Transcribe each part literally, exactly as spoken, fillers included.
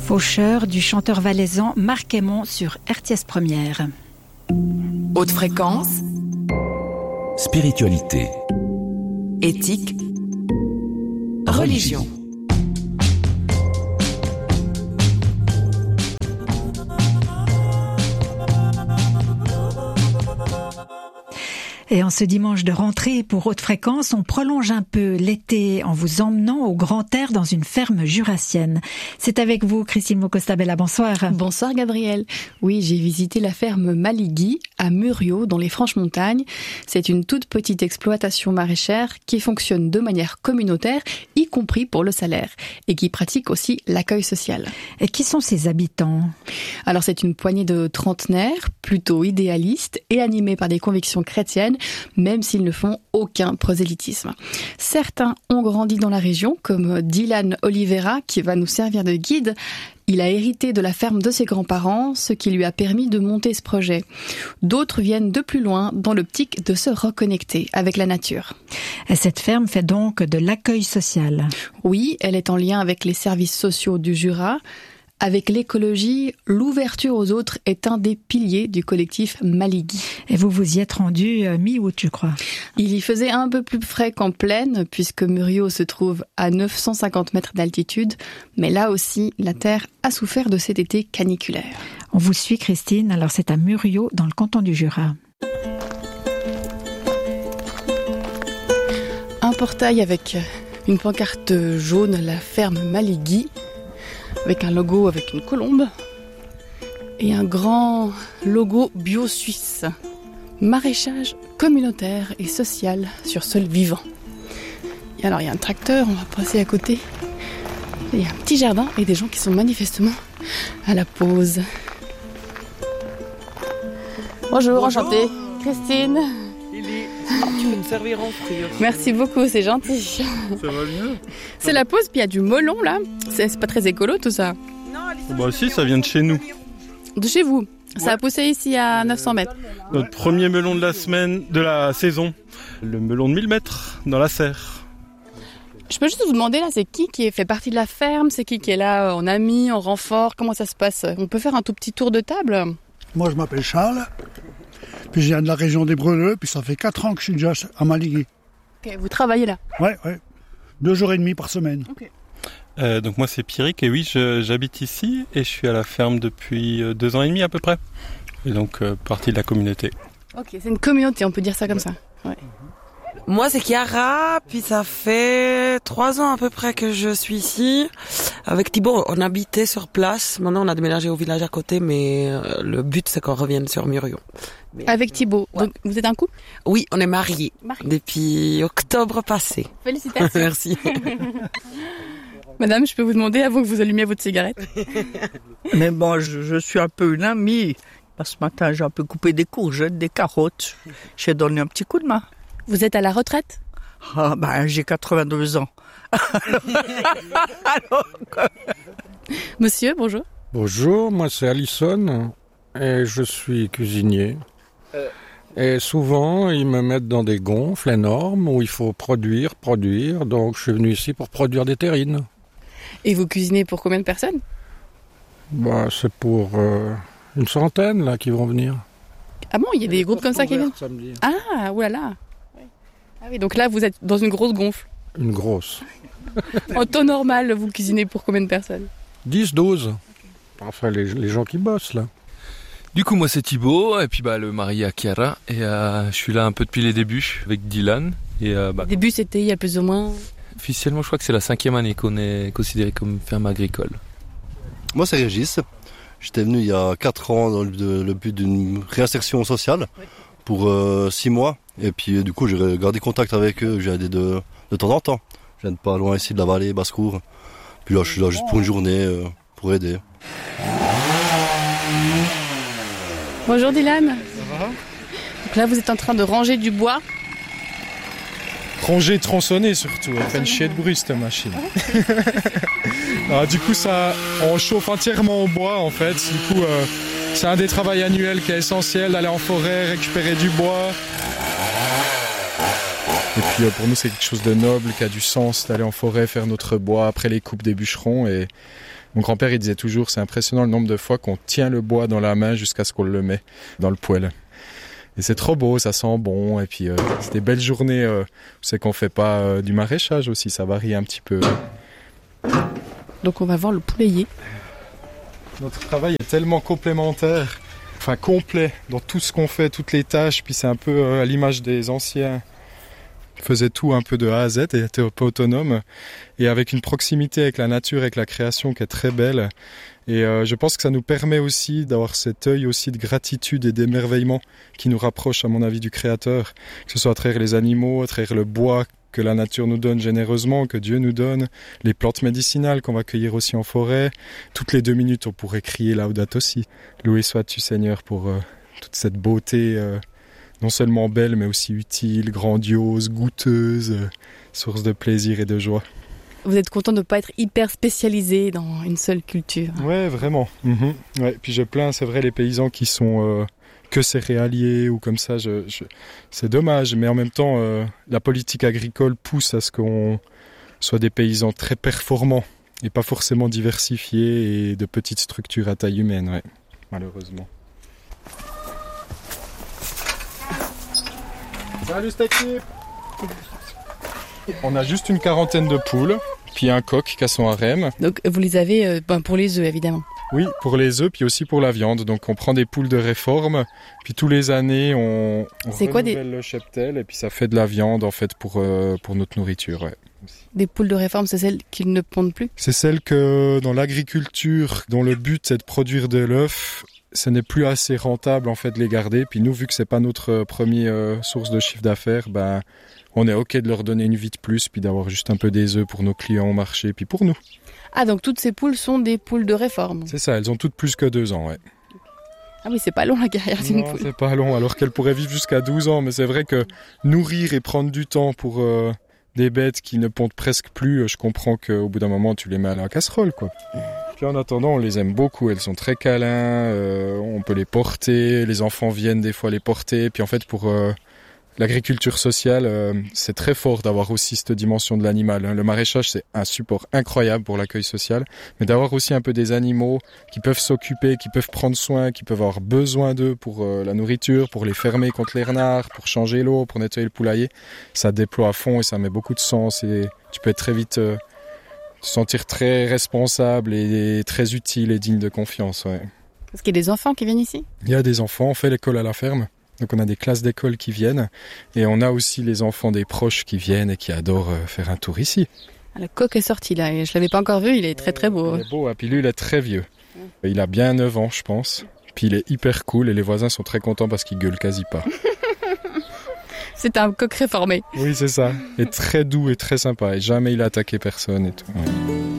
Faucheur du chanteur valaisan Marc Aymon sur R T S Première. Haute fréquence, spiritualité, éthique, religion. Et en ce dimanche de rentrée pour Haute Fréquence, on prolonge un peu l'été en vous emmenant au grand air dans une ferme jurassienne. C'est avec vous, Christine Mocostabella. Bonsoir. Bonsoir, Gabriel. Oui, j'ai visité la ferme Maligui à Muriot, dans les Franches-Montagnes. C'est une toute petite exploitation maraîchère qui fonctionne de manière communautaire, y compris pour le salaire, et qui pratique aussi l'accueil social. Et qui sont ses habitants ? Alors, c'est une poignée de trentenaires, plutôt idéalistes et animés par des convictions chrétiennes, même s'ils ne font aucun prosélytisme. Certains ont grandi dans la région, comme Dylan Oliveira, qui va nous servir de guide. Il a hérité de la ferme de ses grands-parents, ce qui lui a permis de monter ce projet. D'autres viennent de plus loin, dans l'optique de se reconnecter avec la nature. Et cette ferme fait donc de l'accueil social ? Oui, elle est en lien avec les services sociaux du Jura. Avec l'écologie, l'ouverture aux autres est un des piliers du collectif Maligui. Et vous vous y êtes rendu euh, mi-août, je crois. Il y faisait un peu plus frais qu'en plaine, puisque Muriot se trouve à neuf cent cinquante mètres d'altitude. Mais là aussi, la terre a souffert de cet été caniculaire. On vous suit, Christine. Alors c'est à Muriot, dans le canton du Jura. Un portail avec une pancarte jaune, la ferme Maligui, avec un logo avec une colombe et un grand logo bio suisse. Maraîchage communautaire et social sur sol vivant. Et alors il y a un tracteur, on va passer à côté. Il y a un petit jardin et des gens qui sont manifestement à la pause. Bonjour, enchantée. Christine. Lily, tu peux me servir en fruits. Merci beaucoup, c'est gentil. Ça va mieux. C'est la pause, puis il y a du melon là. C'est, c'est pas très écolo tout ça. Bah si, ça vient de chez nous. De chez vous. Ça a poussé ici à neuf cents mètres. Notre premier melon de la semaine, de la saison. Le melon de mille mètres dans la serre. Je peux juste vous demander là, c'est qui qui fait partie de la ferme ? C'est qui qui est là en ami, en renfort ? Comment ça se passe ? On peut faire un tout petit tour de table ? Moi je m'appelle Charles. Puis je viens de la région des Breleux, puis ça fait quatre ans que je suis déjà à Maligui. Ok, vous travaillez là ? Ouais, ouais. Deux jours et demi par semaine. Okay. Euh, donc moi c'est Pierrick et oui, je, j'habite ici et je suis à la ferme depuis euh, deux ans et demi à peu près. Et donc euh, partie de la communauté. Ok, c'est une communauté, on peut dire ça comme ça. Ouais. Moi c'est Chiara, puis ça fait trois ans à peu près que je suis ici. Avec Thibaut, on habitait sur place. Maintenant on a déménagé au village à côté, mais euh, le but c'est qu'on revienne sur Muriot. Mais... Avec Thibaut, ouais. Donc vous êtes un couple ? Oui, on est mariés Marié. Depuis octobre passé. Félicitations. Merci. Madame, je peux vous demander avant que vous allumiez votre cigarette ? Mais bon, je, je suis un peu une amie. Ce matin, j'ai un peu coupé des courgettes, des carottes. J'ai donné un petit coup de main. Vous êtes à la retraite ? Ah ben, j'ai quatre-vingt-deux ans. Alors, Monsieur, bonjour. Bonjour, moi c'est Alison et je suis cuisinier. Et souvent, ils me mettent dans des gonfles énormes où il faut produire, produire. Donc, je suis venu ici pour produire des terrines. Et vous cuisinez pour combien de personnes ? Bah, c'est pour euh, une centaine là qui vont venir. Ah bon, il y a des groupes comme ça qui viennent ? Samedi. Ah, oulala. Ah oui, donc là, vous êtes dans une grosse gonfle. Une grosse. En temps normal, vous cuisinez pour combien de personnes ? dix, douze. Enfin, les, les gens qui bossent là. Du coup, moi c'est Thibaut, et puis bah, le mari à Chiara, et euh, je suis là un peu depuis les débuts avec Dylan. Et, euh, bah, le début, c'était il y a plus ou moins... Officiellement, je crois que c'est la cinquième année qu'on est considéré comme ferme agricole. Moi, c'est Régis. J'étais venu il y a quatre ans dans le, le but d'une réinsertion sociale pour euh, six mois. Et puis, du coup, j'ai gardé contact avec eux. J'ai aidé de, de temps en temps. Je viens de pas loin ici de la vallée, Basse-Cour. Puis là, je suis là juste pour une journée, euh, pour aider. Bonjour Dylan. Ça va ? Donc là, vous êtes en train de ranger du bois. Ranger, tronçonner surtout. Elle fait une chier de bruit cette machine. Alors, du coup, ça, on chauffe entièrement au bois en fait. Du coup, euh, c'est un des travaux annuels qui est essentiel, d'aller en forêt, récupérer du bois. Et puis euh, pour nous c'est quelque chose de noble, qui a du sens d'aller en forêt, faire notre bois après les coupes des bûcherons. Et mon grand-père il disait toujours, c'est impressionnant le nombre de fois qu'on tient le bois dans la main jusqu'à ce qu'on le met dans le poêle. Et c'est trop beau, ça sent bon. Et puis euh, c'est des belles journées, euh, c'est qu'on fait pas euh, du maraîchage aussi, ça varie un petit peu. Donc on va voir le poulailler. Notre travail est tellement complémentaire, enfin complet dans tout ce qu'on fait, toutes les tâches. Puis c'est un peu euh, à l'image des anciens. Ils faisaient tout un peu de A à Z et étaient un peu autonomes. Et avec une proximité avec la nature, avec la création qui est très belle. Et euh, je pense que ça nous permet aussi d'avoir cet œil aussi de gratitude et d'émerveillement qui nous rapproche, à mon avis, du Créateur. Que ce soit à travers les animaux, à travers le bois que la nature nous donne généreusement, que Dieu nous donne, les plantes médicinales qu'on va cueillir aussi en forêt. Toutes les deux minutes, on pourrait crier Laudato Si. Loué sois-tu Seigneur pour euh, toute cette beauté, euh, non seulement belle, mais aussi utile, grandiose, goûteuse, euh, source de plaisir et de joie. Vous êtes content de ne pas être hyper spécialisé dans une seule culture. Ouais, vraiment. Mmh. Ouais. Puis je plains, c'est vrai, les paysans qui sont euh, que céréaliers ou comme ça. Je, je... C'est dommage, mais en même temps, euh, la politique agricole pousse à ce qu'on soit des paysans très performants et pas forcément diversifiés et de petites structures à taille humaine, ouais, malheureusement. Salut cette équipe! On a juste une quarantaine de poules, puis un coq qui a son harem. Donc vous les avez euh, ben, pour les œufs évidemment. Oui, pour les œufs, puis aussi pour la viande. Donc on prend des poules de réforme, puis tous les années on, on C'est quoi, renouvelle des... le cheptel, et puis ça fait de la viande en fait pour, euh, pour notre nourriture. Ouais. Des poules de réforme, c'est celles qui ne pondent plus? C'est celles que dans l'agriculture, dont le but c'est de produire de l'œuf, ce n'est plus assez rentable en fait de les garder. Puis nous, vu que c'est pas notre première euh, source de chiffre d'affaires, ben on est ok de leur donner une vie de plus, puis d'avoir juste un peu des œufs pour nos clients au marché, puis pour nous. Ah, donc toutes ces poules sont des poules de réforme. C'est ça, elles ont toutes plus que deux ans, ouais. Ah oui, c'est pas long la carrière d'une Non, poule. c'est pas long, alors qu'elles pourraient vivre jusqu'à douze ans. Mais c'est vrai que nourrir et prendre du temps pour euh, des bêtes qui ne pondent presque plus, je comprends qu'au bout d'un moment, tu les mets à la casserole, quoi. Puis en attendant, on les aime beaucoup, elles sont très câlins, euh, on peut les porter, les enfants viennent des fois les porter. Puis en fait, pour... Euh, l'agriculture sociale, euh, c'est très fort d'avoir aussi cette dimension de l'animal. Hein. Le maraîchage, c'est un support incroyable pour l'accueil social, mais d'avoir aussi un peu des animaux qui peuvent s'occuper, qui peuvent prendre soin, qui peuvent avoir besoin d'eux pour euh, la nourriture, pour les fermer contre les renards, pour changer l'eau, pour nettoyer le poulailler, ça déploie à fond et ça met beaucoup de sens et tu peux être très vite euh, te sentir très responsable et, et très utile et digne de confiance. Ouais. Est-ce qu'il y a des enfants qui viennent ici? Il y a des enfants, on fait l'école à la ferme. Donc on a des classes d'école qui viennent et on a aussi les enfants des proches qui viennent et qui adorent faire un tour ici. Le coq est sorti là, je l'avais pas encore vu, il est très très beau. Il est beau, et puis lui il est très vieux. Il a bien neuf ans je pense, puis il est hyper cool et les voisins sont très contents parce qu'il gueule quasi pas. C'est un coq réformé. Oui c'est ça, il est très doux et très sympa et jamais il a attaqué personne et tout. Ouais.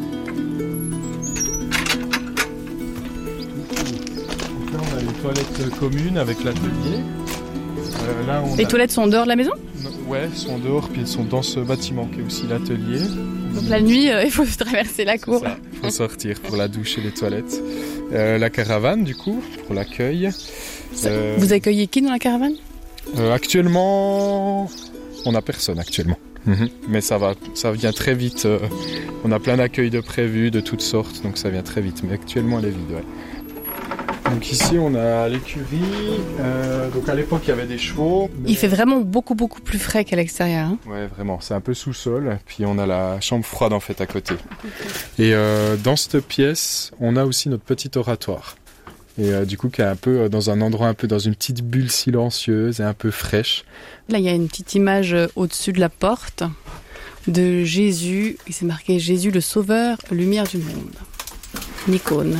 Donc là on a les toilettes communes avec l'atelier. Euh, là, on les a... toilettes sont dehors de la maison? Ouais, elles sont dehors, puis elles sont dans ce bâtiment qui est aussi l'atelier. Donc la nuit, euh, il faut traverser la cour. Il faut sortir pour la douche et les toilettes. Euh, la caravane, du coup, pour l'accueil. Euh... Vous accueillez qui dans la caravane? euh, Actuellement, on n'a personne actuellement. Mm-hmm. Mais ça va, ça vient très vite. Euh, on a plein d'accueils de prévus, de toutes sortes, donc ça vient très vite. Mais actuellement, elle est vide, ouais. Donc ici on a l'écurie, euh, donc à l'époque il y avait des chevaux. Mais... Il fait vraiment beaucoup beaucoup plus frais qu'à l'extérieur. Hein. Ouais vraiment, c'est un peu sous-sol, puis on a la chambre froide en fait à côté. Et euh, dans cette pièce, on a aussi notre petit oratoire. Et euh, du coup qui est un peu euh, dans un endroit un peu dans une petite bulle silencieuse et un peu fraîche. Là il y a une petite image euh, au-dessus de la porte de Jésus, il s'est marqué Jésus le Sauveur, lumière du monde. Une icône.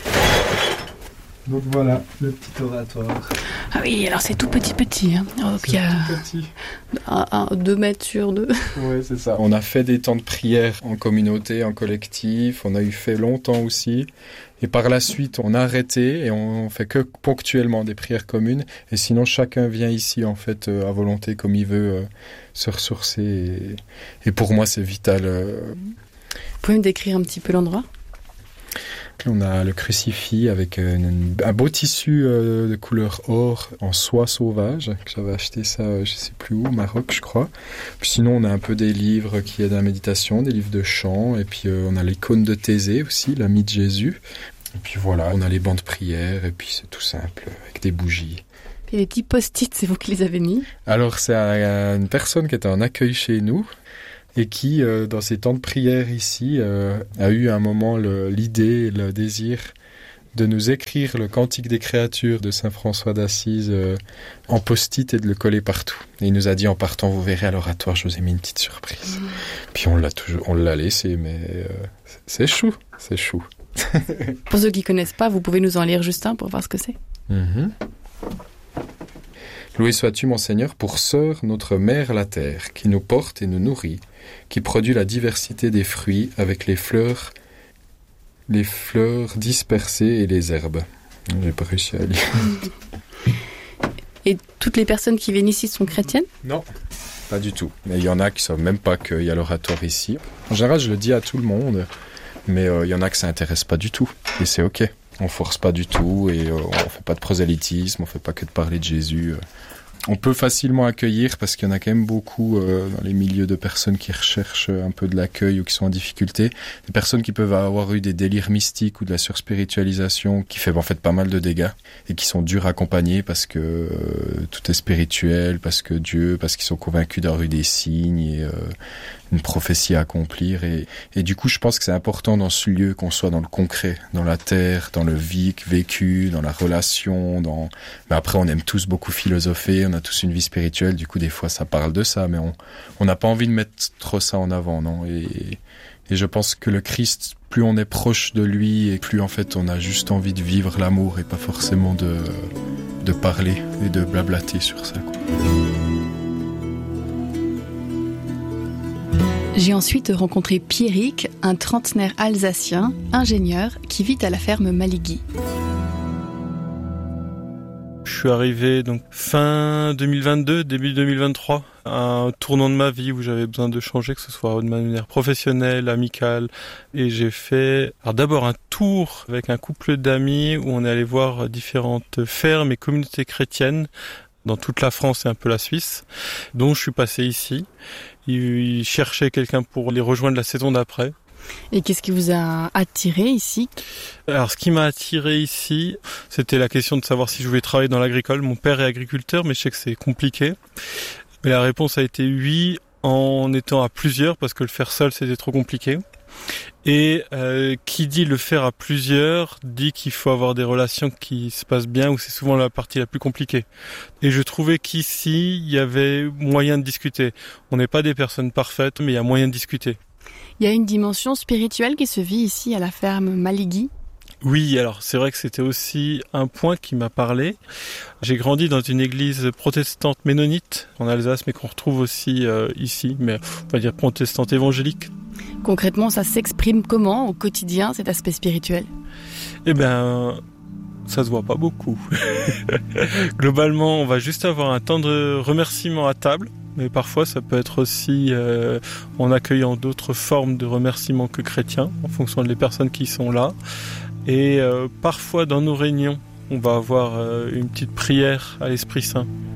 Donc voilà, le petit oratoire. Ah oui, alors c'est tout petit petit. Hein. Donc il y a un, un, deux mètres sur deux. Oui, c'est ça. On a fait des temps de prière en communauté, en collectif. On a eu fait longtemps aussi. Et par la suite, on a arrêté et on fait que ponctuellement des prières communes. Et sinon, chacun vient ici, en fait, à volonté, comme il veut, euh, se ressourcer. Et, et pour moi, c'est vital. Euh... Vous pouvez me décrire un petit peu l'endroit ? On a le crucifix avec une, un beau tissu euh, de couleur or en soie sauvage, que j'avais acheté ça, je sais plus où, au Maroc, je crois. Puis sinon, on a un peu des livres qui aident à la méditation, des livres de chant, et puis euh, on a l'icône de Thésée aussi, l'ami de Jésus. Et puis voilà, on a les bancs de prière, et puis c'est tout simple, avec des bougies. Et les petits post-it, c'est vous qui les avez mis? Alors, c'est une personne qui était en accueil chez nous, et qui, euh, dans ces temps de prière ici, euh, a eu à un moment le, l'idée, le désir de nous écrire le Cantique des créatures de saint François d'Assise euh, en post-it et de le coller partout. Et il nous a dit, en partant, vous verrez à l'oratoire, je vous ai mis une petite surprise. Mmh. Puis on l'a toujours, on l'a laissé, mais euh, c'est chou, c'est chou. Pour ceux qui connaissent pas, vous pouvez nous en lire juste un pour voir ce que c'est. Mmh. Loué sois-tu, mon Seigneur, pour sœur notre mère la terre, qui nous porte et nous nourrit, qui produit la diversité des fruits avec les fleurs, les fleurs dispersées et les herbes. J'ai pas réussi à lire. Et toutes les personnes qui viennent ici sont chrétiennes? Non, pas du tout. Mais il y en a qui savent même pas qu'il y a l'oratoire ici. En général, je le dis à tout le monde, mais il euh, y en a que ça intéresse pas du tout. Et c'est ok. On force pas du tout et euh, on fait pas de prosélytisme, on fait pas que de parler de Jésus. Euh. On peut facilement accueillir parce qu'il y en a quand même beaucoup euh, dans les milieux de personnes qui recherchent un peu de l'accueil ou qui sont en difficulté. Des personnes qui peuvent avoir eu des délires mystiques ou de la surspiritualisation qui fait en fait pas mal de dégâts et qui sont durs à accompagner parce que euh, tout est spirituel, parce que Dieu, parce qu'ils sont convaincus d'avoir eu des signes et euh, une prophétie à accomplir. Et, et du coup, je pense que c'est important dans ce lieu qu'on soit dans le concret, dans la terre, dans le vécu, dans la relation. Dans... Mais après, on aime tous beaucoup philosopher, on a tous une vie spirituelle, du coup, des fois, ça parle de ça, mais on n'a pas envie de mettre trop ça en avant, non? Et, et je pense que le Christ, plus on est proche de lui, et plus, en fait, on a juste envie de vivre l'amour et pas forcément de, de parler et de blablater sur ça, quoi. J'ai ensuite rencontré Pierrick, un trentenaire alsacien, ingénieur, qui vit à la ferme Maligui. Je suis arrivé donc fin deux mille vingt-deux, début deux mille vingt-trois, à un tournant de ma vie où j'avais besoin de changer, que ce soit de manière professionnelle, amicale. Et j'ai fait alors d'abord un tour avec un couple d'amis où on est allé voir différentes fermes et communautés chrétiennes dans toute la France et un peu la Suisse, dont je suis passé ici. Ils cherchaient quelqu'un pour les rejoindre la saison d'après. Et qu'est-ce qui vous a attiré ici? Alors, ce qui m'a attiré ici, c'était la question de savoir si je voulais travailler dans l'agricole. Mon père est agriculteur, mais je sais que c'est compliqué. Mais la réponse a été oui, en étant à plusieurs, parce que le faire seul, c'était trop compliqué. Et euh, qui dit le faire à plusieurs dit qu'il faut avoir des relations qui se passent bien, où c'est souvent la partie la plus compliquée. Et je trouvais qu'ici, il y avait moyen de discuter. On n'est pas des personnes parfaites, mais il y a moyen de discuter. Il y a une dimension spirituelle qui se vit ici à la ferme Maligui. Oui, alors c'est vrai que c'était aussi un point qui m'a parlé. J'ai grandi dans une église protestante ménonite en Alsace, mais qu'on retrouve aussi euh, ici, mais on va dire protestante évangélique. Concrètement, ça s'exprime comment au quotidien, cet aspect spirituel? Eh bien, ça se voit pas beaucoup. Globalement, on va juste avoir un temps de remerciement à table, mais parfois ça peut être aussi euh, en accueillant d'autres formes de remerciements que chrétiens, en fonction des personnes qui sont là. Et euh, parfois dans nos réunions, on va avoir euh, une petite prière à l'Esprit Saint,